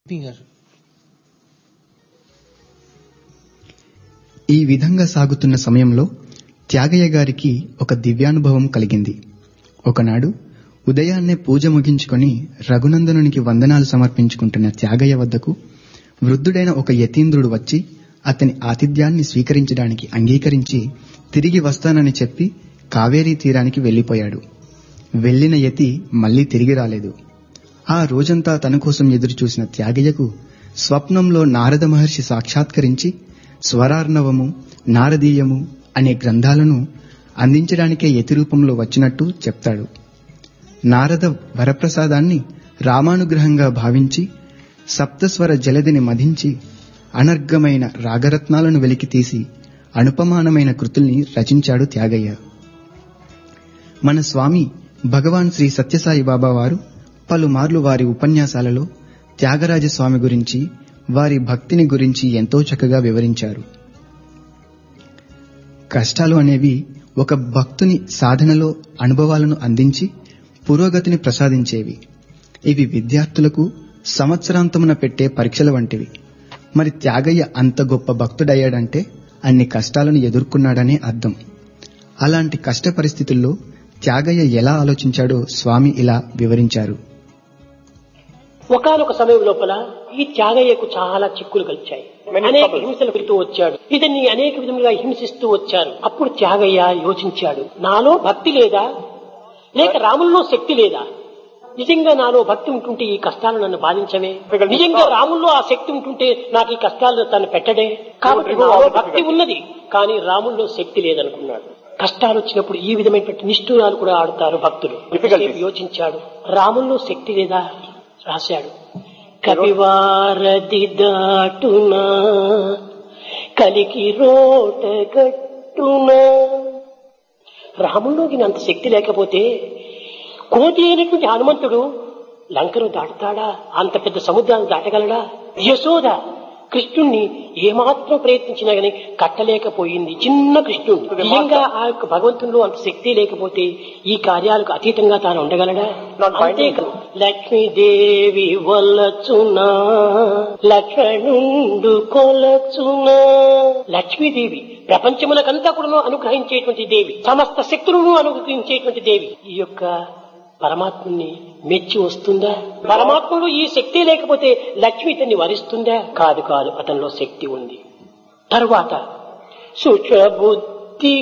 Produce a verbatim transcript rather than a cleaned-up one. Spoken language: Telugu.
ఈ విధంగా సాగుతున్న సమయంలో త్యాగయ్య గారికి ఒక దివ్యానుభవం కలిగింది. ఒకనాడు ఉదయాన్నే పూజ ముగించుకొని రఘునందనునికి వందనాలు సమర్పించుకుంటున్న త్యాగయ్య వద్దకు వృద్ధుడైన ఒక యతీంద్రుడు వచ్చి అతని ఆతిథ్యాన్ని స్వీకరించడానికి అంగీకరించి తిరిగి వస్తానని చెప్పి కావేరీ తీరానికి వెళ్లిపోయాడు. వెళ్లిన యతి మళ్లీ తిరిగి రాలేదు. ఆ రోజంతా తన కోసం ఎదురుచూసిన త్యాగయ్యకు స్వప్నంలో నారద మహర్షి సాక్షాత్కరించి స్వరార్ణవము, నారదీయము అనే గ్రంథాలను అందించడానికే యతి రూపంలో వచ్చినట్టు చెప్తాడు. నారద వరప్రసాదాన్ని రామానుగ్రహంగా భావించి సప్తస్వర జలదిని మధించి అనర్ఘమైన రాగరత్నాలను వెలికితీసి అనుపమానమైన కృతుల్ని రచించాడు త్యాగయ్య. మన స్వామి భగవాన్ శ్రీ సత్యసాయి బాబా వారు పలుమార్లు వారి ఉపన్యాసాలలో త్యాగరాజస్వామి గురించి, వారి భక్తిని గురించి ఎంతో చక్కగా వివరించారు. కష్టాలు అనేవి ఒక భక్తుని సాధనలో అనుభవాలను అందించి పురోగతిని ప్రసాదించేవి. ఇవి విద్యార్థులకు సంవత్సరాంతమున పెట్టే పరీక్షల వంటివి. మరి త్యాగయ్య అంత గొప్ప భక్తుడయ్యాడంటే అన్ని కష్టాలను ఎదుర్కొన్నాడనే అర్థం. అలాంటి కష్ట పరిస్థితుల్లో త్యాగయ్య ఎలా ఆలోచించాడో స్వామి ఇలా వివరించారు. ఒకనొక సమయం లోపల ఈ త్యాగయ్యకు చాలా చిక్కులు కలిచాయి. అనేక హింసలు పెడుతూ వచ్చాడు. ఇతన్ని అనేక విధములుగా హింసిస్తూ వచ్చారు. అప్పుడు త్యాగయ్య యోచించాడు, నాలో భక్తి లేదా, లేక రాముల్లో శక్తి లేదా? నిజంగా నాలో భక్తి ఉంటుంటే ఈ కష్టాలు నన్ను బాధించవే? నిజంగా రాముల్లో ఆ శక్తి ఉంటుంటే నాకు ఈ కష్టాలను తను పెట్టడే? కాబట్టి నాలో భక్తి ఉన్నది, కానీ రాముల్లో శక్తి లేదనుకున్నాడు. కష్టాలు వచ్చినప్పుడు ఈ విధమైనటువంటి నిష్ఠూరాలు కూడా ఆడుతారు భక్తులు. యోచించాడు, రాముల్లో శక్తి లేదా? రాశాడు, కవివారది దాటునా కలికి రోట గట్టునా. రాముల్లోకి అంత శక్తి లేకపోతే కోటి అయినటువంటి హనుమంతుడు లంకను దాటుతాడా? అంత పెద్ద సముద్రాన్ని దాటగలడా? యశోద కృష్ణుణ్ణి ఏమాత్రం ప్రయత్నించినా గానీ కట్టలేకపోయింది. చిన్న కృష్ణుడు. నిజంగా ఆ యొక్క భగవంతుల్లో అంత శక్తి లేకపోతే ఈ కార్యాలకు అతీతంగా తాను ఉండగలడా? అంతేకాదు, లక్ష్మీదేవి వల్లచునా లక్ష్మణుండు కొలచునా. లక్ష్మీదేవి ప్రపంచములకంతా కూడా అనుగ్రహించేటువంటి దేవి, సమస్త శక్తులను అనుగ్రహించేటువంటి దేవి. ఈ యొక్క పరమాత్మని మెచ్చి వస్తుందా? పరమాత్మలో ఈ శక్తి లేకపోతే లక్ష్మి ఇతన్ని వరిస్తుందా? కాదు కాదు, అతనిలో శక్తి ఉంది. తరువాత సుషబుద్ధి